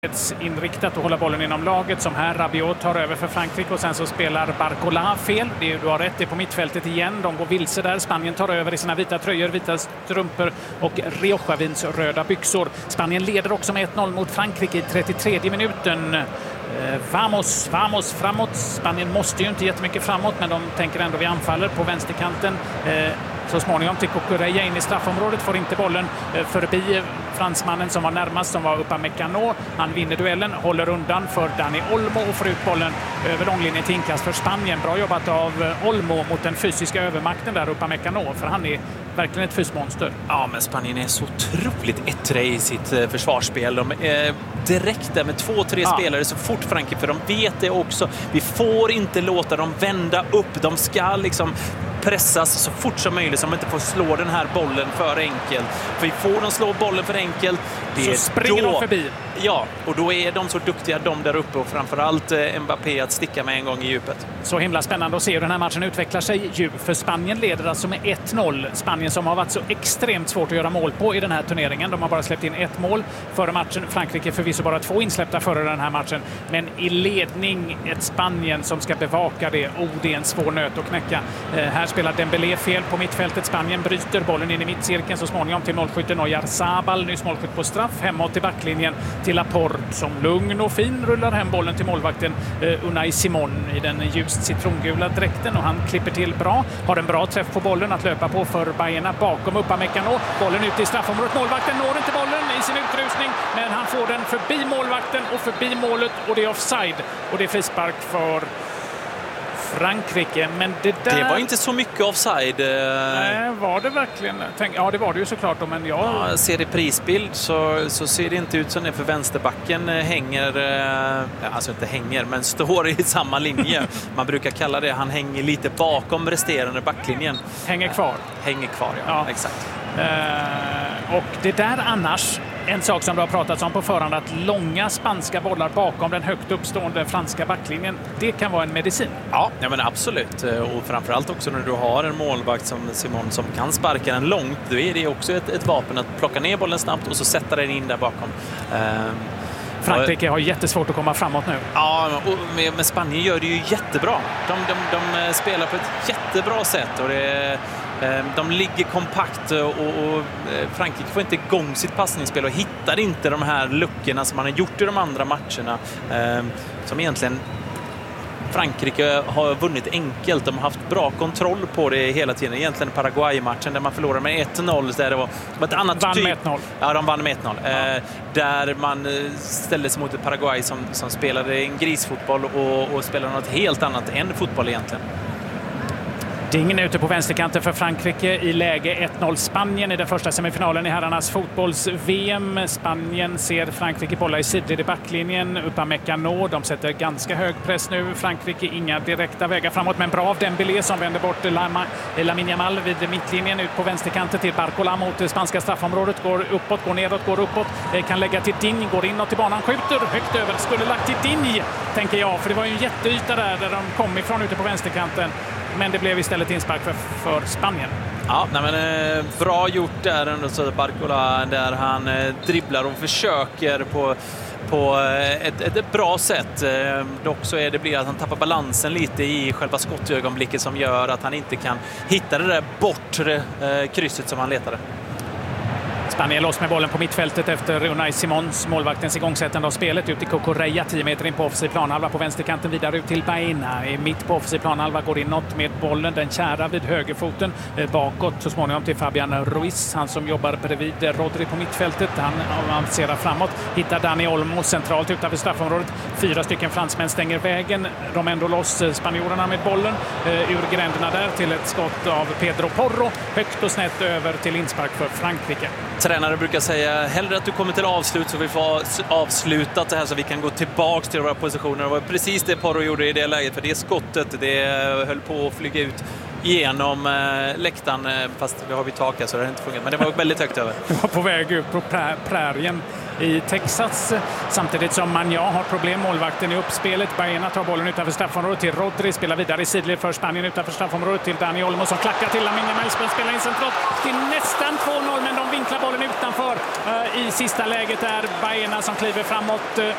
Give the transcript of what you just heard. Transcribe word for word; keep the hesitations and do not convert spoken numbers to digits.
inriktat att hålla bollen inom laget, som här Rabiot tar över för Frankrike och sen så spelar Barcola fel. Det är, du har rätt, det är på mittfältet igen. De går vilse där. Spanien tar över i sina vita tröjor, vita strumpor och Rioja-vins röda byxor. Spanien leder också med ett noll mot Frankrike i trettiotredje minuten. Eh, vamos, vamos framåt. Spanien måste ju inte jättemycket framåt, men de tänker ändå vi anfaller på vänsterkanten. Eh, Så småningom till Cucurella in i straffområdet, får inte bollen förbi fransmannen som var närmast, som var Upamecano. Han vinner duellen, håller undan för Dani Olmo och får ut bollen över långlinjen till inkast för Spanien. Bra jobbat av Olmo mot den fysiska övermakten där, Upamecano, för han är verkligen ett fysmonster. Ja, men Spanien är så otroligt ettriga i sitt försvarsspel. De är direkt där med två, tre ja. spelare så fort Frankrike, för de vet det också. Vi får inte låta dem vända upp. De ska liksom pressas så fort som möjligt, så de inte får slå den här bollen för enkelt. För vi får de slå bollen för enkelt, det så springer då, de förbi. Ja, och då är de så duktiga, de där uppe, och framförallt Mbappé att sticka med en gång i djupet. Så himla spännande att se hur den här matchen utvecklar sig ju, för Spanien leder alltså med ett noll. Spanien som har varit så extremt svårt att göra mål på i den här turneringen. De har bara släppt in ett mål före matchen. Frankrike förvisso bara två insläppta före den här matchen. Men i ledning ett Spanien som ska bevaka det. Oh, det är en svår nöt att knäcka. Eh, här spelar Dembélé fel på mittfältet. Spanien bryter bollen in i mittcirkeln så småningom till målskytten Oyarzabal. Nyss målskytt på straff. Hemåt till backlinjen till Laporte som lugn och fin rullar hem bollen till målvakten eh, Unai Simon i den ljust citrongula dräkten, och han klipper till bra. Har en bra träff på bollen att löpa på för Baena bakom Upamecano. Bollen ut i straffområdet. Målvakten når inte bollen i sin utrusning, men han får den förbi målvakten och förbi målet, och det är offside. Och det är frispark för Frankrike, men det där... Det var inte så mycket offside. Nej, var det verkligen? Tänk, ja, det var det ju såklart, men jag... Ja, ser det prisbild så, så ser det inte ut som det, för vänsterbacken hänger, alltså inte hänger, men står i samma linje. Man brukar kalla det, han hänger lite bakom resterande backlinjen. Hänger kvar. Hänger kvar, ja. ja. Exakt. Uh, och det där annars, en sak som du har pratat om på förhand, att långa spanska bollar bakom den högt uppstående franska backlinjen, det kan vara en medicin. Ja, ja men absolut. Och framförallt också när du har en målvakt som Simon som kan sparka den långt, då är det också ett, ett vapen att plocka ner bollen snabbt och så sätta den in där bakom. Uh, Frankrike har jättesvårt att komma framåt nu. Ja, och med, med Spanien gör det ju jättebra. De, de, de spelar på ett jättebra sätt, och det, de ligger kompakt, och, och Frankrike får inte igång sitt passningsspel och hittar inte de här luckorna som man har gjort i de andra matcherna, som egentligen Frankrike har vunnit enkelt. De har haft bra kontroll på det hela tiden. Egentligen Paraguay-matchen där man förlorade med ett noll. Där det var ett annat vann typ. med ett noll. Ja, de vann med ett noll. Ja. Eh, där man ställde sig mot ett Paraguay som, som spelade en grisfotboll och, och spelade något helt annat än fotboll egentligen. Dingen ute på vänsterkanten för Frankrike i läge ett noll. Spanien i den första semifinalen i herrarnas fotbolls-V M. Spanien ser Frankrike bolla i sidled i backlinjen. Upamecano, de sätter ganska hög press nu. Frankrike inga direkta vägar framåt, men bra av Dembélé som vänder bort Lamine Yamal vid mittlinjen ut på vänsterkanten till Barcola mot det spanska straffområdet. Går uppåt, går nedåt, går uppåt. Kan lägga till Digne, går inåt till banan, skjuter högt över. Skulle lagt till Digne, tänker jag, för det var ju en jätteyta där där de kom ifrån ute på vänsterkanten. Men det blev istället inspark för, för Spanien. Ja, nej men, eh, bra gjort där ändå, så Barcola där han eh, dribblar och försöker på, på ett, ett, ett bra sätt. Eh, dock så är det blir att han tappar balansen lite i själva skottögonblicket som gör att han inte kan hitta det där bortre eh, krysset som han letade. Spanien loss med bollen på mittfältet efter Unai Simons, målvaktens igångsättande av spelet, ut till Cucurella, tio meter in på offensiv planhalva på vänsterkanten, vidare ut till Baena. I mitt på offensiv planhalva går inåt med bollen, den kära vid högerfoten, bakåt så småningom till Fabian Ruiz, han som jobbar bredvid Rodri på mittfältet. Han avancerar framåt, hittar Dani Olmo centralt utanför straffområdet. Fyra stycken fransmän stänger vägen, de ändå loss spanjorerna med bollen ur gränderna där till ett skott av Pedro Porro, högt och snett över till inspark för Frankrike. Tränare brukar säga hellre att du kommer till avslut så vi får avslutat det här så vi kan gå tillbaks till våra positioner. Det var precis det Porro gjorde i det läget, för det skottet det höll på att flyga ut genom eh, läktaren, fast vi har vi tak här så det har inte fungerat, men det var väldigt högt över. Det var på väg ut på prä prärien i Texas, samtidigt som Manja har problem, målvakten i uppspelet. Baena tar bollen utanför straffområdet till Rodri, spelar vidare i sidled för Spanien utanför straffområdet till Dani Olmo som klackar till Lamine Yamal, spelar in centralt till nästan två noll, men de vinklar bollen utanför uh, i sista läget är Baena som kliver framåt. Uh,